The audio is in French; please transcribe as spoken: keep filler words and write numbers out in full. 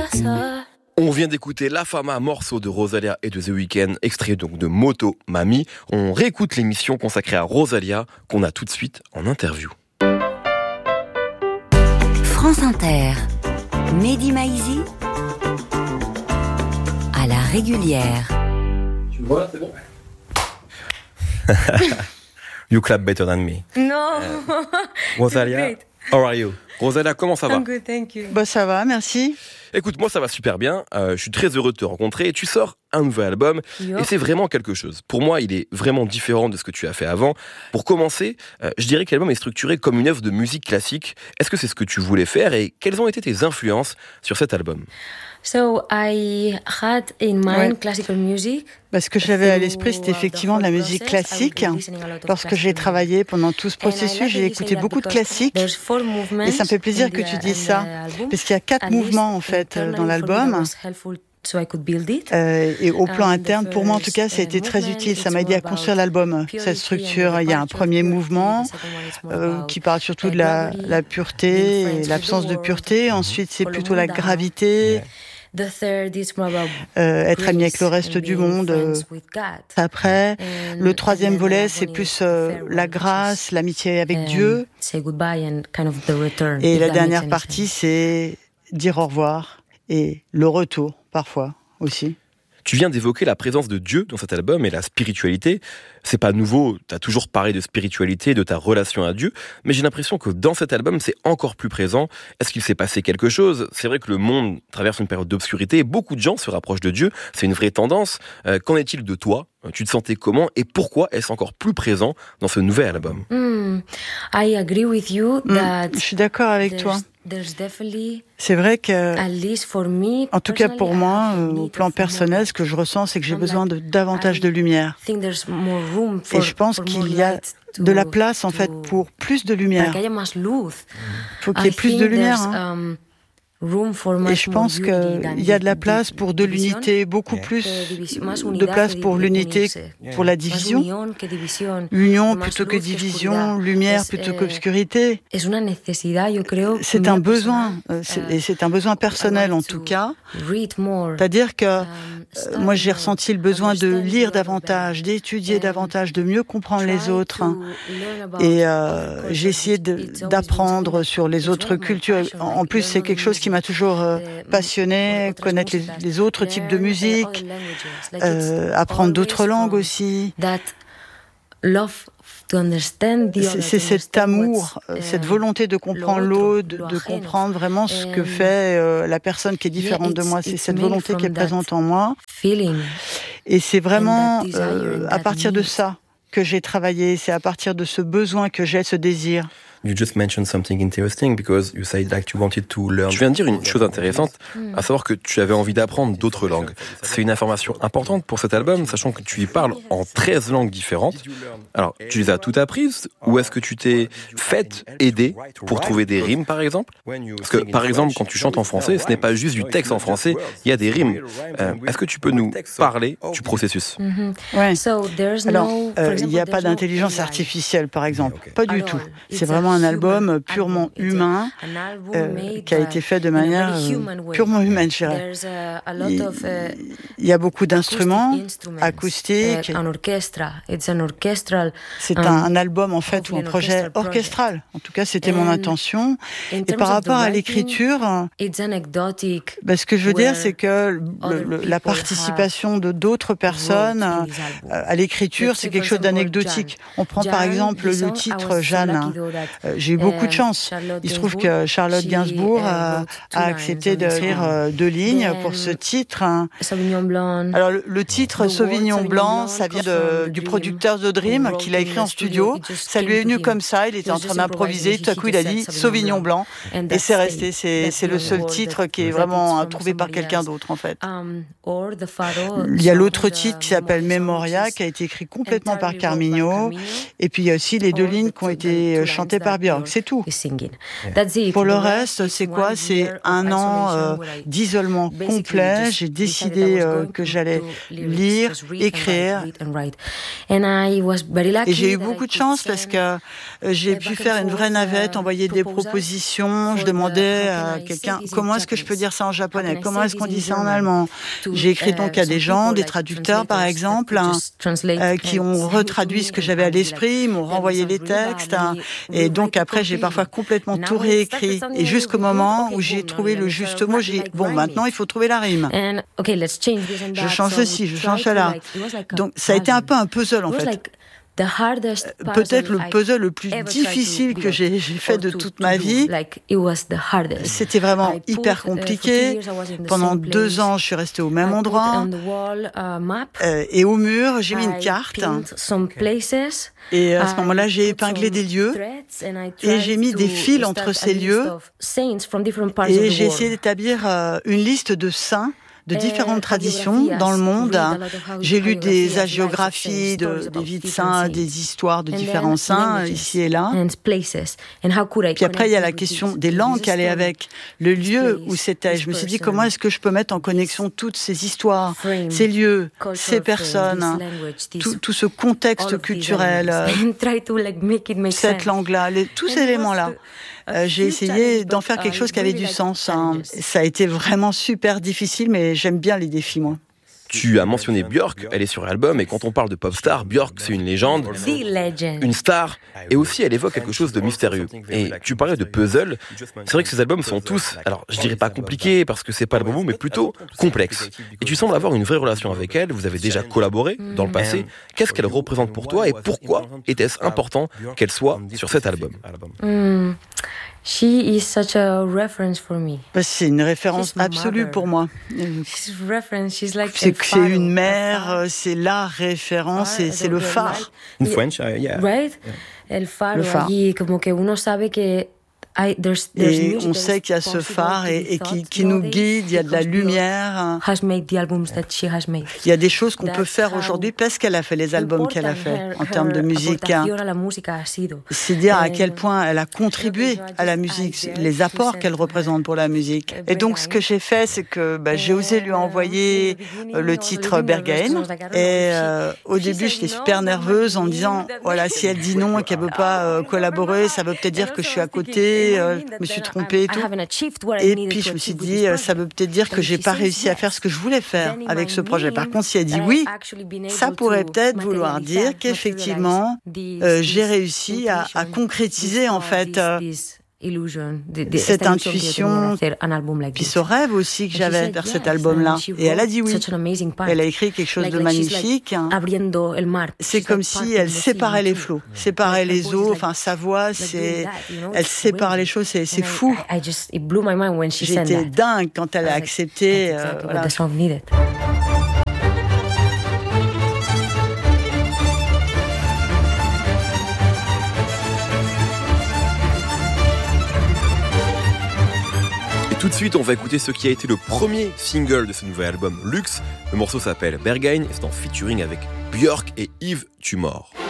pasar. On vient d'écouter La Fama, morceau de Rosalia et de The Weeknd, extrait donc de Moto Mami. On réécoute l'émission consacrée à Rosalia, qu'on a tout de suite en interview. France Inter, Mehdi Maizi, à la régulière. Tu me vois là, c'est bon? You clap better than me. No. Uh, Rosalia, how are you? Rosalia, comment ça va? I'm good, thank you. Bah ça va, merci. Écoute, moi ça va super bien, euh, je suis très heureux de te rencontrer. Tu sors un nouvel album Yo. et c'est vraiment quelque chose. Pour moi, il est vraiment différent de ce que tu as fait avant. Pour commencer, euh, je dirais que l'album est structuré comme une œuvre de musique classique. Est-ce que c'est ce que tu voulais faire et quelles ont été tes influences sur cet album? So I had in mind Ouais. classical music. Bah, ce que j'avais à l'esprit, c'était effectivement de la musique classique. Lorsque j'ai travaillé pendant tout ce processus, j'ai écouté beaucoup de classiques. Et ça me fait plaisir que tu dises ça, parce qu'il y a quatre mouvements en fait dans l'album. Euh, et au plan interne, pour moi en tout cas, ça a été très utile. Ça m'a aidé à construire l'album, cette structure. Il y a un premier mouvement euh, qui parle surtout de la, la pureté et l'absence de pureté. Ensuite, c'est plutôt la gravité. Euh, être ami avec le reste du monde. Euh, après, le troisième volet, c'est plus euh, la grâce, l'amitié avec Dieu. Et la dernière partie, c'est dire au revoir et le retour, parfois, aussi. Tu viens d'évoquer la présence de Dieu dans cet album et la spiritualité. C'est pas nouveau, t'as toujours parlé de spiritualité, de ta relation à Dieu, mais j'ai l'impression que dans cet album, c'est encore plus présent. Est-ce qu'il s'est passé quelque chose? C'est vrai que le monde traverse une période d'obscurité et beaucoup de gens se rapprochent de Dieu. C'est une vraie tendance. Euh, qu'en est-il de toi? Tu te sentais comment et pourquoi est-ce encore plus présent dans ce nouvel album? Mm, I agree with you that Mm, je suis d'accord avec toi. there's definitely, C'est vrai que, at least for me, en tout cas pour personally, moi, I euh, au need plan of personnel, more. ce que je ressens, c'est que j'ai I'm besoin like, de davantage I de lumière. think there's more room for, Et je pense for qu'il more y a light de la to- place en fait to- pour plus de para lumière. que haya más luz. Il faut qu'il y I ait plus think de lumière. there's, Hein. um, room for Et much je more pense unity than qu'il y a de la di- place pour de division. l'unité, beaucoup plus Que division- más de unidad place que pour di- l'unité, unirse. pour la Más division. unión que división. Union Más plutôt que luz que division, oscuridad. lumière Es, plutôt eh, qu'obscurité. Es una necesidad, yo creo. C'est mía un besoin, personal. euh, c'est- Uh, et c'est un besoin personnel I want en tout to cas. read more. C'est-à-dire que Um, euh, study moi j'ai more, ressenti le besoin de understand lire the other davantage, better. d'étudier Um, davantage, de mieux comprendre les Try autres. to Hein. learn about Et other euh, cultures, j'ai essayé which de- it's always been d'apprendre something- sur les it's autres one of my cultures. passion, En, like en plus, learn c'est other quelque chose qui m'a music, toujours euh, uh, passionné, otras connaître les, músicas, les autres types de learn, uh, musique, other languages. Like euh, it's apprendre d'autres always langues from aussi. that love to understand the C'est other, c'est to cet understand amour, what's, euh, cette um, volonté de comprendre l'autre, l'autre, de, lo de ajeno. comprendre vraiment ce que And fait euh, la personne qui est différente de it's- moi. C'est it's cette mainly volonté qui est from that présente en moi. feeling. Et c'est vraiment And that desire euh, and à that partir de need. ça que j'ai travaillé. C'est à partir de ce besoin que j'ai, ce désir. You just mentioned something interesting because you said like you wanted to learn. Tu viens de dire une chose intéressante, à savoir que tu avais envie d'apprendre d'autres langues. C'est une information importante pour cet album, sachant que tu y parles en treize langues différentes. Alors, tu les as toutes apprises ou est-ce que tu t'es fait aider pour trouver des rimes, par exemple? Parce que, par exemple, quand tu chantes en français, ce n'est pas juste du texte en français, il y a des rimes. Euh, est-ce que tu peux nous parler du processus? Ouais. So there's Alors, no, for euh, il example, n'y a pas there's no d'intelligence A I. artificielle, par exemple. Pas du At tout. all. C'est It's a vraiment un human album purement album. It's a- humain, an album euh, made qui a by- été fait de in a very manière euh, human way. purement humaine, je dirais. There's a, a lot Il of, uh, il y a beaucoup d'instruments acoustic instruments, acoustiques. uh, an orchestra. It's an orchestral. C'est um, un, un album, en fait, ou un hopefully an projet orchestral project. orchestral. En tout cas, c'était mon And intention. In Et terms par of the rapport à writing, l'écriture, it's anecdotic. ben, ce que je veux dire, where c'est que le- other le- people la participation de d'autres personnes wrote in euh, this album. à l'écriture, Let's c'est say, quelque for chose example, d'anecdotique. On prend par Jan, exemple the le song, I titre was so Jeanne. lucky though that, Euh, J'ai eu beaucoup de um, chance. Charlotte Il se trouve Gainsbourg, que Charlotte she, Gainsbourg uh, a, wrote two a lines accepté on the d'écrire song. euh, deux lignes pour Then, ce titre. hein. Sauvignon Blanc. Alors le, le titre The word Sauvignon Sauvignon Blanc, Blanc ça vient comes from de, the du Dream. producteur de Dream Who qu'il a wrote écrit in en the studio. studio. It just Ça lui est came to venu him. comme ça, il était He en was train just d'improviser, improvising. tout à He coup il a just dit said Sauvignon Blanc And et that c'est resté. stayed. C'est That's c'est le the seul word titre that- qui est that vraiment it's from trouvé par somebody quelqu'un else. d'autre en fait. Um, or the Fado Il y a song, l'autre the titre qui s'appelle Memory song, Memoria, which is qui a été écrit complètement par entirely wrote by Carmigno. Carmigno. Et puis il y a aussi les deux Or lignes the qui ont two- été the two chantées lines par faire Björk, c'est tout. Pour le reste, c'est quoi? C'est un an euh, d'isolement complet. J'ai décidé euh, que j'allais lire, écrire. Et j'ai eu beaucoup de chance parce que euh, j'ai pu faire une vraie navette, envoyer des propositions. Je demandais à quelqu'un comment est-ce que je peux dire ça en japonais, comment est-ce qu'on dit ça en allemand. J'ai écrit donc à des gens, des traducteurs par exemple, hein, euh, qui ont retraduit ce que j'avais à l'esprit, ils m'ont renvoyé les textes. Hein, et donc après, j'ai parfois complètement tout réécrit. Et jusqu'au moment où j'ai trouvé le juste mot, j'ai dit, bon, maintenant il faut trouver la rime. Je change ceci, je change cela. Donc ça a été un peu un puzzle en fait. Peut-être le puzzle le plus difficile que j'ai, j'ai fait de toute ma vie. C'était vraiment hyper compliqué. Pendant deux ans, je suis restée au même endroit. Euh, et au mur, j'ai mis une carte. Et à ce moment-là, j'ai épinglé des lieux. Et j'ai mis des fils entre ces lieux. Et j'ai essayé d'établir euh, une liste de saints de différentes traditions dans le monde. J'ai lu des hagiographies de, des vies de saints, des histoires de différents saints, ici et là. Puis après, il y a la question des langues qui allaient avec, le lieu où c'était. Je me suis dit, comment est-ce que je peux mettre en connexion toutes ces histoires, ces lieux, ces personnes, tout, tout ce contexte culturel, cette langue-là, les, tous ces éléments-là. Euh, j'ai essayé d'en faire quelque chose qui avait du sens. Hein. Ça a été vraiment super difficile, mais j'aime bien les défis, moi. Tu as mentionné Björk, elle est sur l'album, et quand on parle de pop star, Björk, c'est une légende, une star, et aussi elle évoque quelque chose de mystérieux. Et tu parlais de puzzle, c'est vrai que ces albums sont tous, alors je dirais pas compliqués, parce que c'est pas le bon mot, mais plutôt complexes. Et tu sembles avoir une vraie relation avec elle, vous avez déjà collaboré dans le passé. Qu'est-ce qu'elle représente pour toi, et pourquoi était-ce important qu'elle soit sur cet album? Mm. She is such a reference for me. C'est une référence absolue pour moi. C'est que c'est une mère, c'est la référence, c'est, c'est le phare. In French, uh, yeah. Right? El faro, allí, como que uno sabe que et on sait qu'il y a ce phare et, et qui, qui nous guide, il y a de la lumière. Il y a des choses qu'on peut faire aujourd'hui parce qu'elle a fait les albums qu'elle a fait en termes de musique. C'est dire à quel point elle a contribué à la musique, les apports qu'elle représente pour la musique. Et donc ce que j'ai fait, c'est que bah, j'ai osé lui envoyer le titre Berghain. Et euh, au début, j'étais super nerveuse en me disant, voilà, si elle dit non et qu'elle veut pas euh, collaborer, ça veut peut-être dire que je suis à côté. Euh, je me suis trompée et tout. Et puis je me suis dit, ça veut peut-être dire que j'ai pas réussi à faire ce que je voulais faire avec ce projet. Par contre, si elle dit oui, ça pourrait peut-être vouloir dire qu'effectivement, euh, j'ai réussi à, à concrétiser en fait euh, cette intuition, puis ce rêve aussi que j'avais vers cet album-là. Et elle a dit oui. Elle a écrit quelque chose de magnifique. C'est comme si elle séparait les flots, séparait les eaux. Enfin, sa voix, c'est, elle sépare les choses. C'est, c'est fou. J'étais dingue quand elle a accepté. Euh, voilà. Tout de suite, on va écouter ce qui a été le premier single de ce nouvel album Luxe. Le morceau s'appelle Berghain et c'est en featuring avec Björk et Yves Tumor.